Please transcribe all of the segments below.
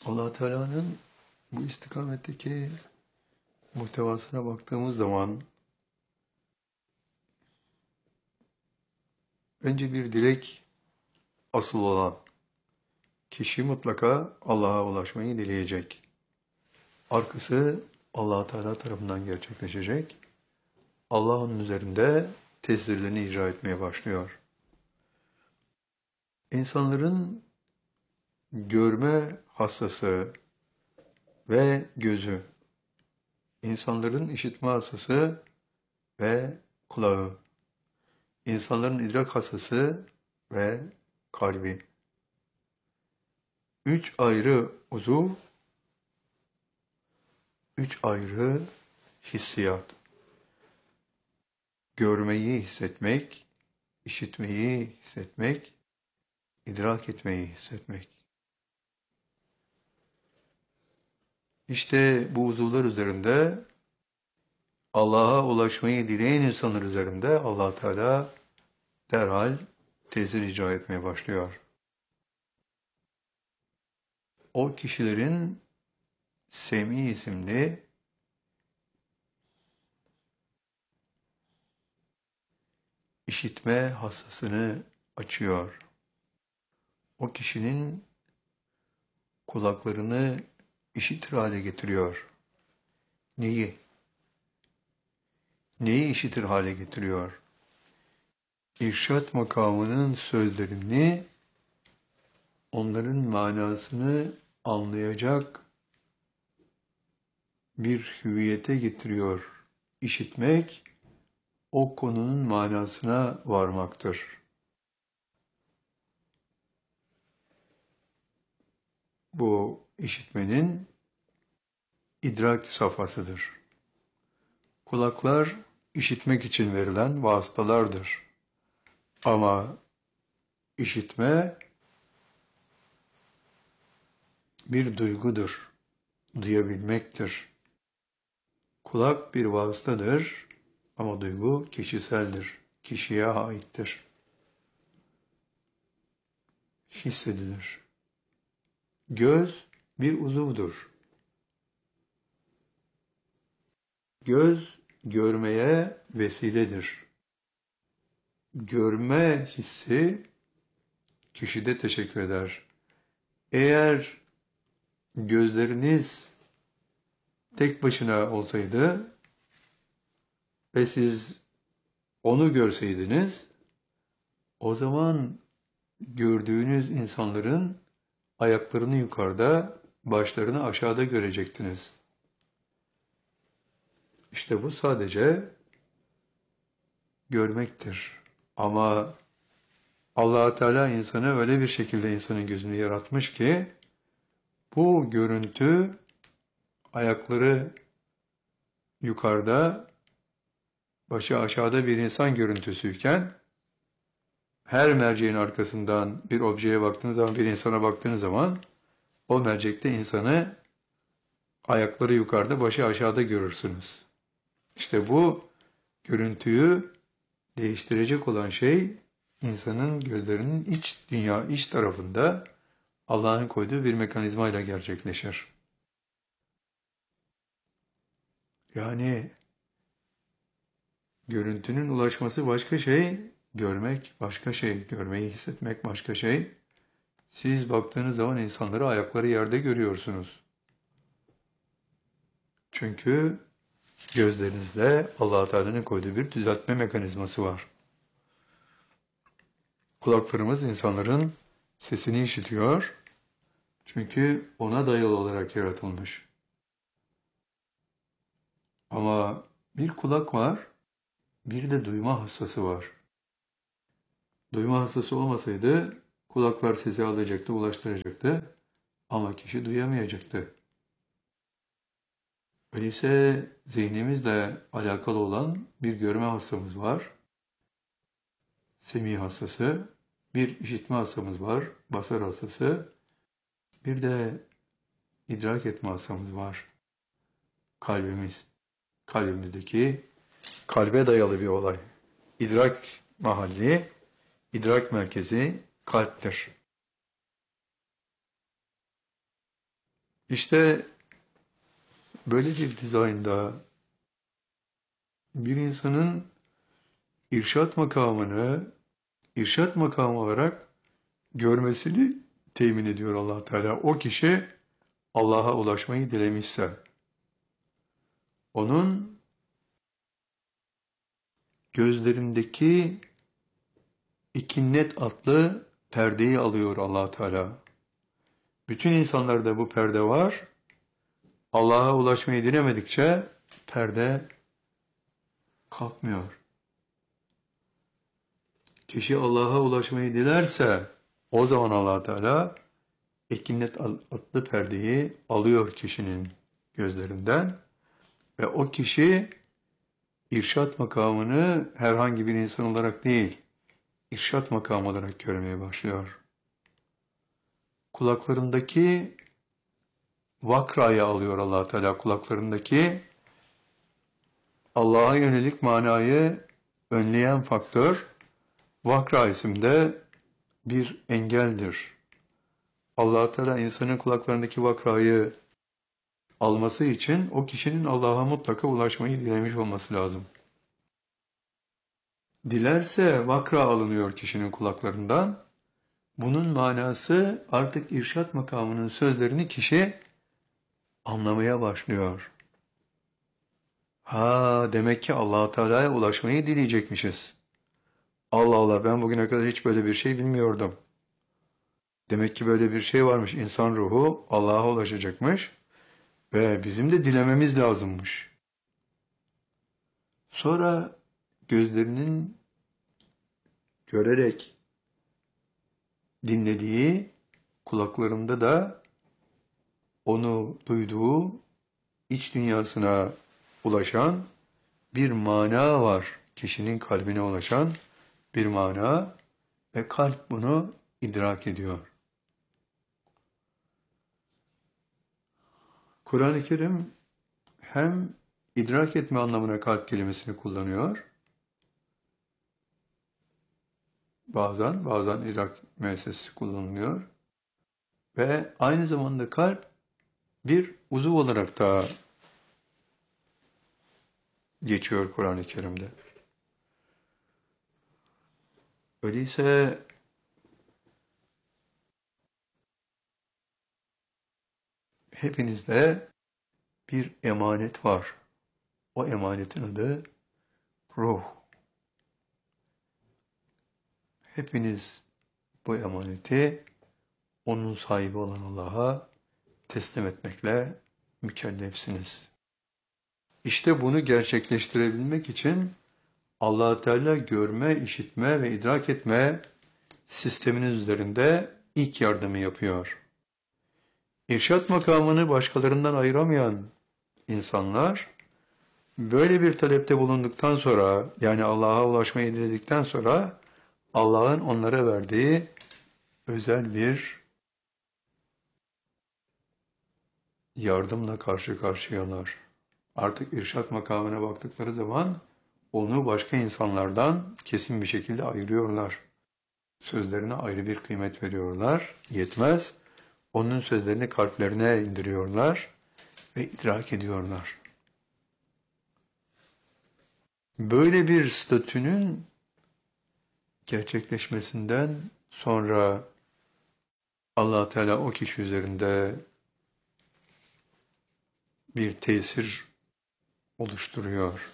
Allah Teala'nın bu istikametteki muhtevasına baktığımız zaman önce bir dilek asıl olan kişi mutlaka Allah'a ulaşmayı dileyecek. Arkası Allah Teala tarafından gerçekleşecek. Allah'ın üzerinde tesirlerini icra etmeye başlıyor. İnsanların görme hassası ve gözü, insanların işitme hassası ve kulağı, insanların idrak hassası ve kalbi. 3 ayrı uzuv, 3 ayrı hissiyat. Görmeyi hissetmek, işitmeyi hissetmek, idrak etmeyi hissetmek. İşte bu uzuvlar üzerinde Allah'a ulaşmayı dileyen insanlar üzerinde Allah Teala derhal tesir icra etmeye başlıyor. O kişilerin Semi isimli işitme hassasını açıyor. O kişinin kulaklarını işitir hale getiriyor. Neyi? Neyi işitir hale getiriyor? İrşad makamının sözlerini, onların manasını anlayacak bir hüviyete getiriyor. İşitmek, o konunun manasına varmaktır. Bu işitmenin idrak safhasıdır. Kulaklar işitmek için verilen vasıtalardır. Ama işitme bir duygudur, duyabilmektir. Kulak bir vasıtadır ama duygu kişiseldir, kişiye aittir. Hissedilir. Göz bir uzuvdur. Göz görmeye vesiledir. Görme hissi kişide teşekkür eder. Eğer gözleriniz tek başına olsaydı ve siz onu görseydiniz, o zaman gördüğünüz insanların ayaklarını yukarıda, başlarını aşağıda görecektiniz. İşte bu sadece görmektir. Ama Allah Teala insanı öyle bir şekilde insanın gözünü yaratmış ki bu görüntü ayakları yukarıda, başı aşağıda bir insan görüntüsüyken her merceğin arkasından bir objeye baktığınız zaman, bir insana baktığınız zaman o mercekte insanı ayakları yukarıda, başı aşağıda görürsünüz. İşte bu görüntüyü değiştirecek olan şey insanın gözlerinin iç tarafında Allah'ın koyduğu bir mekanizmayla gerçekleşir. Yani görüntünün ulaşması başka şey, görmek başka şey, görmeyi hissetmek başka şey. Siz baktığınız zaman insanları ayakları yerde görüyorsunuz. Çünkü gözlerinizde Allah Teala'nın koyduğu bir düzeltme mekanizması var. Kulaklarımız insanların sesini işitiyor. Çünkü ona dayalı olarak yaratılmış. Ama bir kulak var, bir de duyma hassası var. Duyma hassası olmasaydı kulaklar sesi alacaktı, ulaştıracaktı ama kişi duyamayacaktı. Öyleyse zihnimizle alakalı olan bir görme hassamız var. Semi hassası, bir işitme hassamız var, basar hassası, bir de idrak etme hassamız var. Kalbimiz, kalbimizdeki kalbe dayalı bir olay. İdrak mahalli, idrak merkezi kalptir. İşte böyle bir dizaynda bir insanın irşat makamını irşat makamı olarak görmesini temin ediyor Allah Teala. O kişi Allah'a ulaşmayı dilemişse, onun gözlerindeki ikinnet adlı perdeyi alıyor Allah Teala. Bütün insanlarda bu perde var. Allah'a ulaşmayı dilemedikçe perde kalkmıyor. Kişi Allah'a ulaşmayı dilerse o zaman Allah Teala ikinnet adlı perdeyi alıyor kişinin gözlerinden ve o kişi irşat makamını herhangi bir insan olarak değil, irşat makamı olarak görmeye başlıyor. Kulaklarındaki vakrayı alıyor Allah Teala. Kulaklarındaki Allah'a yönelik manayı önleyen faktör vakra isimde bir engeldir. Allah Teala insanın kulaklarındaki vakrayı alması için o kişinin Allah'a mutlaka ulaşmayı dilemiş olması lazım. Dilerse vakra alınıyor kişinin kulaklarından. Bunun manası artık irşat makamının sözlerini kişi anlamaya başlıyor. Ha, demek ki Allah Teala'ya ulaşmayı dileyecekmişiz. Allah Allah, ben bugüne kadar hiç böyle bir şey bilmiyordum. Demek ki böyle bir şey varmış. İnsan ruhu Allah'a ulaşacakmış ve bizim de dilememiz lazımmış. Sonra gözlerinin görerek dinlediği, kulaklarında da onu duyduğu, iç dünyasına ulaşan bir mana var. Kişinin kalbine ulaşan bir mana ve kalp bunu idrak ediyor. Kur'an-ı Kerim hem idrak etme anlamına kalp kelimesini kullanıyor, bazen idrak müessesesi kullanılıyor ve aynı zamanda kalp bir uzuv olarak da geçiyor Kur'an-ı Kerim'de. Öyleyse hepinizde bir emanet var. O emanetin adı ruh. Hepiniz bu emaneti onun sahibi olan Allah'a teslim etmekle mükellefsiniz. İşte bunu gerçekleştirebilmek için Allah Teala görme, işitme ve idrak etme sisteminiz üzerinde ilk yardımı yapıyor. İrşat makamını başkalarından ayıramayan insanlar böyle bir talepte bulunduktan sonra, yani Allah'a ulaşmayı diledikten sonra Allah'ın onlara verdiği özel bir yardımla karşı karşıyalar. Artık irşat makamına baktıkları zaman onu başka insanlardan kesin bir şekilde ayırıyorlar. Sözlerine ayrı bir kıymet veriyorlar. Yetmez. Onun sözlerini kalplerine indiriyorlar ve idrak ediyorlar. Böyle bir statünün gerçekleşmesinden sonra Allah Teala o kişi üzerinde bir tesir oluşturuyor.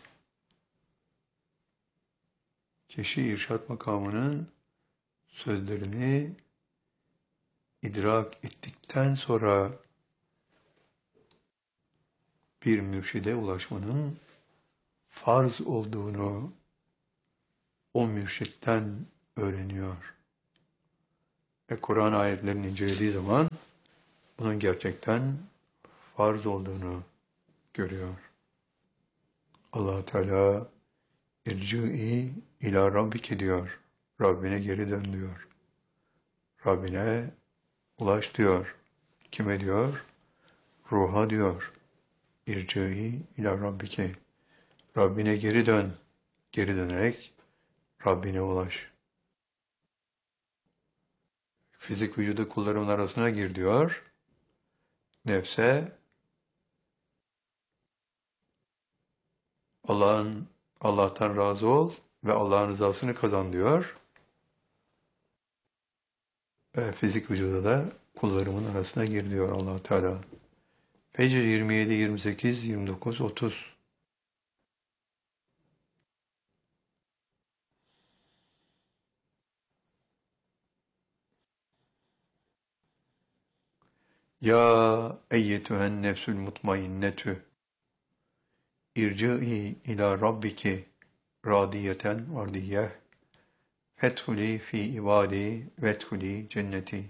Kişi irşat makamının sözlerini idrak ettikten sonra bir mürşide ulaşmanın farz olduğunu o mürşitten öğreniyor. Ve Kur'an ayetlerini incelediği zaman bunun gerçekten farz olduğunu görüyor. Allah Teala irci'i ila rabbike diyor. Rabbine geri dön diyor. Rabbine ulaş diyor. Kime diyor? Ruha diyor. İrci'i ila rabbike. Rabbine geri dön. Geri dönerek Rabbine ulaş. Fizik vücudu kullarımın arasına gir diyor. nefse Allah'tan razı ol ve Allah'ın rızasını kazan diyor. Ve fizik vücuda da kullarımın arasına gir diyor Allah Teala. Fecr 27, 28, 29, 30. Ya eyyetühen nefsül mutmainnetü irci'i ila rabbiki radiyeten vardiyeh fethuli fi ibadi vethuli cenneti.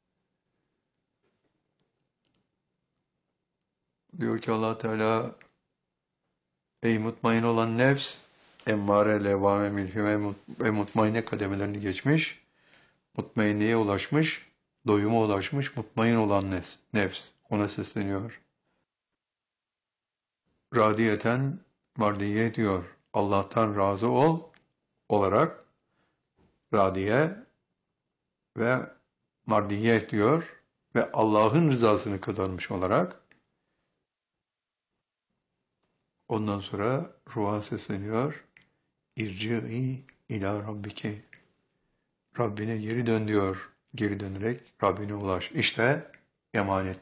Diyor ki Allah Teala, ey mutmain olan nefs, emmare, levvame, mülhime ve mutmainne kademelerini geçmiş, mutmainliğe ulaşmış, doyuma ulaşmış, mutmain olan nefs. Ona sesleniyor. Radiyeten mardiye diyor. Allah'tan razı ol olarak radiye ve mardiye diyor ve Allah'ın rızasını kazanmış olarak ondan sonra ruha sesleniyor. İrci'i ila rabbiki. Rabbine geri dön diyor. Geri dönerek Rabbine ulaş. İşte emanet.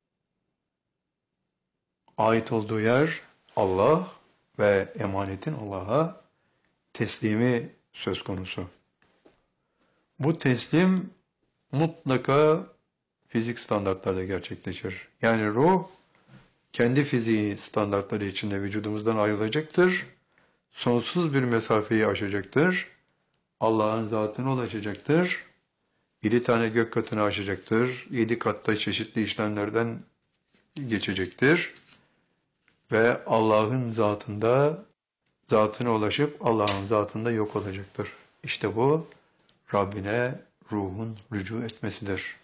Ait olduğu yer Allah ve emanetin Allah'a teslimi söz konusu. Bu teslim mutlaka fizik standartlarda gerçekleşir. Yani ruh kendi fiziği standartları içinde vücudumuzdan ayrılacaktır. Sonsuz bir mesafeyi aşacaktır. Allah'ın zatına ulaşacaktır. 7 tane gök katını aşacaktır. 7 katta çeşitli işlemlerden geçecektir. Ve Allah'ın zatına ulaşıp Allah'ın zatında yok olacaktır. İşte bu Rabbine ruhun rücu etmesidir.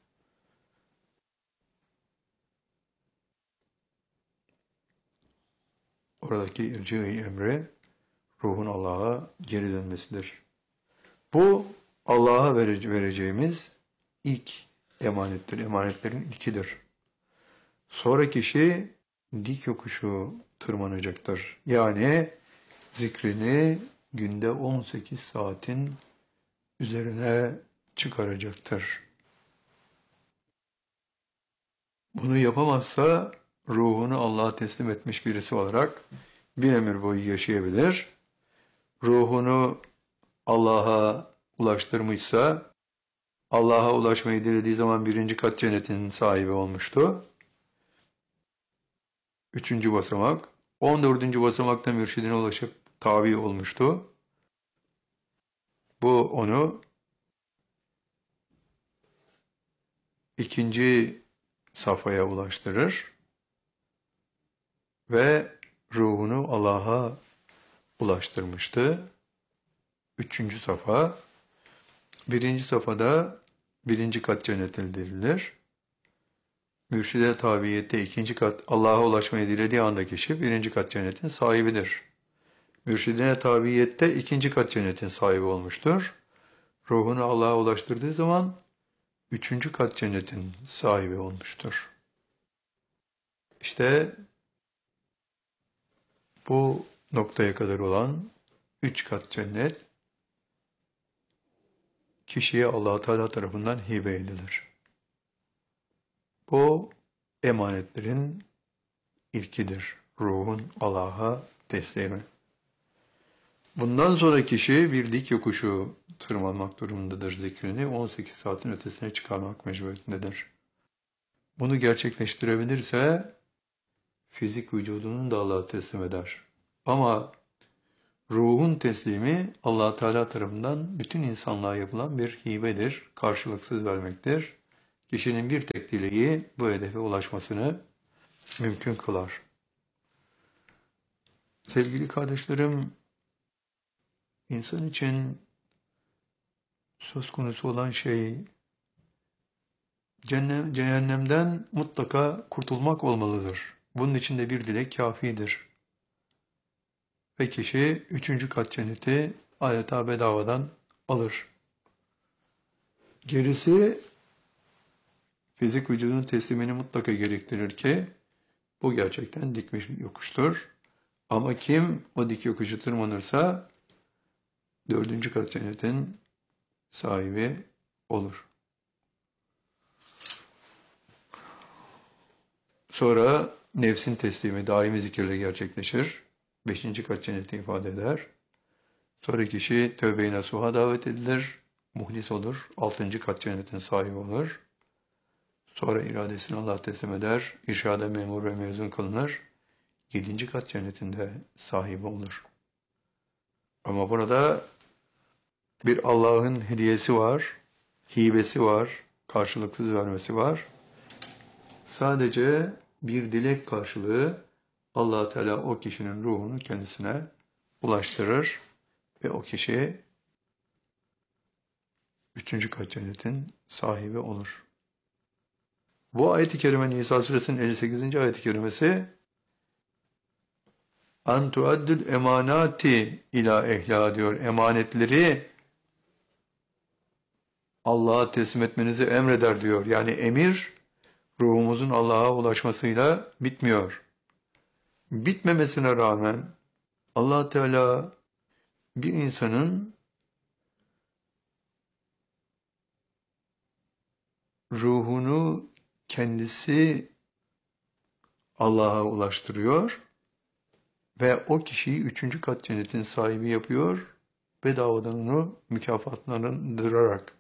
Oradaki irci-i emri ruhun Allah'a geri dönmesidir. Bu Allah'a vereceğimiz ilk emanettir. Emanetlerin ilkidir. Sonra kişi dik yokuşu tırmanacaktır. Yani zikrini günde 18 saatin üzerine çıkaracaktır. Bunu yapamazsa ruhunu Allah'a teslim etmiş birisi olarak bir ömür boyu yaşayabilir. Ruhunu Allah'a ulaştırmışsa, Allah'a ulaşmayı dilediği zaman 1. kat cennetin sahibi olmuştu. 3. basamak. 14. basamakta mürşidine ulaşıp tabi olmuştu. Bu onu 2. safhaya ulaştırır ve ruhunu Allah'a ulaştırmıştı. 3. safa. 1. safhada 1. kat cennet elde edilir. Mürşide tabiyette 2. kat Allah'a ulaşmayı dilediği anda kişi 1. kat cennetin sahibidir. Mürşidine tabiyette 2. kat cennetin sahibi olmuştur. Ruhunu Allah'a ulaştırdığı zaman 3. kat cennetin sahibi olmuştur. İşte bu noktaya kadar olan 3 kat cennet kişiye Allah Teala tarafından hibe edilir. Bu emanetlerin ilkidir. Ruhun Allah'a teslimi. Bundan sonra kişi bir dik yokuşu tırmanmak durumundadır. Zikrini 18 saatin ötesine çıkarmak mecburiyetindedir. Bunu gerçekleştirebilirse fizik vücudunun da Allah'a teslim eder. Ama ruhun teslimi Allah Teala tarafından bütün insanlığa yapılan bir hibedir, karşılıksız vermektir. Kişinin bir tek dileği bu hedefe ulaşmasını mümkün kılar. Sevgili kardeşlerim, insan için söz konusu olan şey cehennemden mutlaka kurtulmak olmalıdır. Bunun için de bir dilek kafidir. Ve kişi 3. kat cenneti adeta bedavadan alır. Gerisi fizik vücudun teslimini mutlaka gerektirir ki bu gerçekten dik yokuştur. Ama kim o dik yokuşu tırmanırsa 4. kat cennetin sahibi olur. Sonra nefsin teslimi daimi zikirle gerçekleşir. 5. kat cenneti ifade eder. Sonra kişi tövbe-i nasuha davet edilir. Muhlis olur. 6. kat cennetin sahibi olur. Sonra iradesini Allah'a teslim eder. İrşada memur ve mezun kılınır. 7. kat cennetinde sahibi olur. Ama burada bir Allah'ın hediyesi var, hibesi var, karşılıksız vermesi var. Sadece bir dilek karşılığı Allah Teala o kişinin ruhunu kendisine ulaştırır ve o kişi 3. kat cennetin sahibi olur. Bu ayet-i kerime Nisa suresinin 58. ayet-i kerimesi "En tuaddül emanati ila ehla" diyor. Emanetleri Allah'a teslim etmenizi emreder diyor. Yani emir ruhumuzun Allah'a ulaşmasıyla bitmiyor. Bitmemesine rağmen Allah Teala bir insanın ruhunu kendisi Allah'a ulaştırıyor ve o kişiyi 3. kat cennetin sahibi yapıyor, bedavadan onu mükafatlandırarak.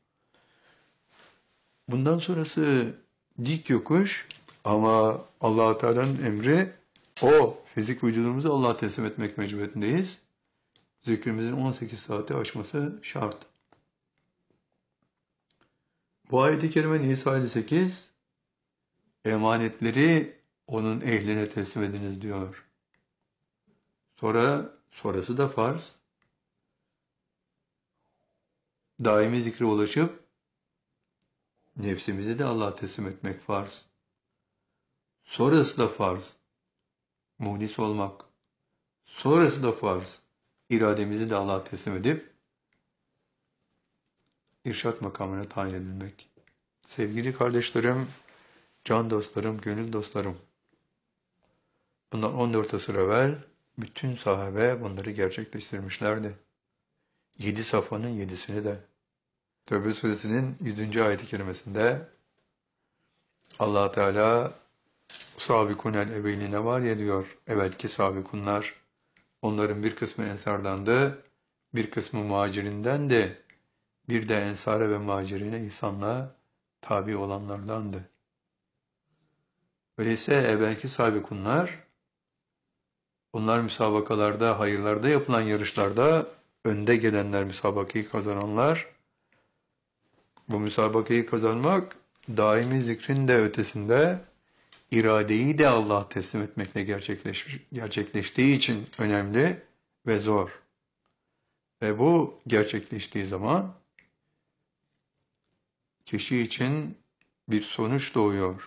Bundan sonrası dik yokuş ama Allah Teala'nın emri o fizik vücudumuzu Allah'a teslim etmek mecburiyetindeyiz. Zikrimizin 18 saati aşması şart. Bu ayet-i kerime Nisa 58 emanetleri onun ehline teslim ediniz diyor. Sonrası da farz. Daimi zikre ulaşıp nefsimizi de Allah'a teslim etmek farz. Sonrası da farz. Muhlis olmak. Sonrası da farz. İrademizi de Allah'a teslim edip irşat makamına tayin edilmek. Sevgili kardeşlerim, can dostlarım, gönül dostlarım. Bundan 14 asır evvel bütün sahabe bunları gerçekleştirmişlerdi. 7 safhanın 7'sini de. Tevbe suresinin 100. ayet-i kerimesinde Allah Teala "Sabikunel evveline" var ya diyor, evvelki sabikunlar. Onların bir kısmı ensardandı, bir kısmı muhacirinden de, bir de ensara ve muhacirine ihsanla tabi olanlardandı. Öyleyse evvelki sabikunlar, onlar müsabakalarda, hayırlarda yapılan yarışlarda önde gelenler, müsabakayı kazananlar. Bu müsabakayı kazanmak daimi zikrin de ötesinde iradeyi de Allah'a teslim etmekle gerçekleştiği için önemli ve zor. Ve bu gerçekleştiği zaman kişi için bir sonuç doğuyor.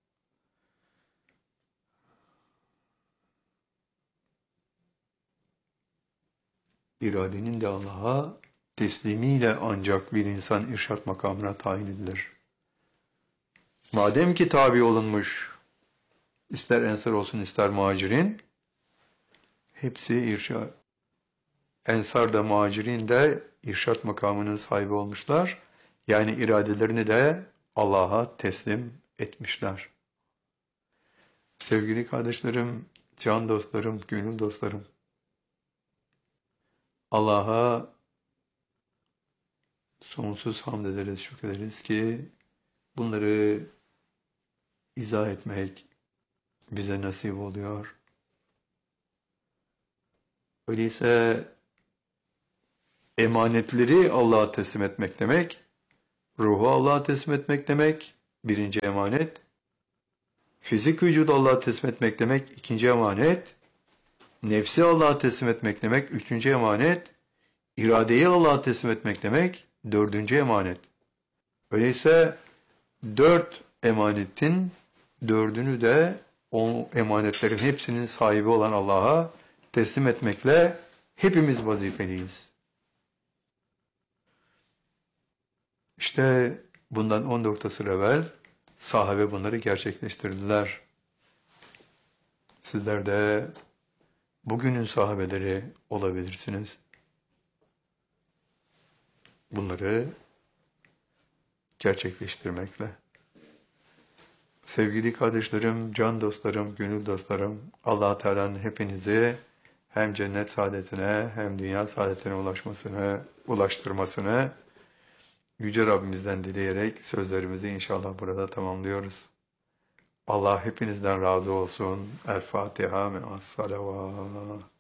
İradenin de Allah'a teslimiyle ancak bir insan irşat makamına tayin edilir. Madem ki tabi olunmuş, ister ensar olsun ister muhacirin, hepsi irşat. Ensar da muhacirin de irşat makamının sahibi olmuşlar. Yani iradelerini de Allah'a teslim etmişler. Sevgili kardeşlerim, can dostlarım, gönül dostlarım, Allah'a sonsuz hamd ederiz, şükrederiz ki bunları izah etmek bize nasip oluyor. Öyleyse emanetleri Allah'a teslim etmek demek, ruhu Allah'a teslim etmek demek, 1. emanet. Fizik vücudu Allah'a teslim etmek demek, 2. emanet. Nefsi Allah'a teslim etmek demek, 3. emanet. İradeyi Allah'a teslim etmek demek, 4. emanet. Öyleyse 4 emanetin 4'ünü de o emanetlerin hepsinin sahibi olan Allah'a teslim etmekle hepimiz vazifeliyiz. İşte bundan 14 asır evvel Sahabe bunları gerçekleştirdiler. Sizler de bugünün sahabeleri olabilirsiniz. Bunları gerçekleştirmekle. Sevgili kardeşlerim, can dostlarım, gönül dostlarım, Allah Teala'nın hepinizi hem cennet saadetine hem dünya saadetine ulaştırmasını Yüce Rabbimizden dileyerek sözlerimizi inşallah burada tamamlıyoruz. Allah hepinizden razı olsun. El Fatiha me'as salavat.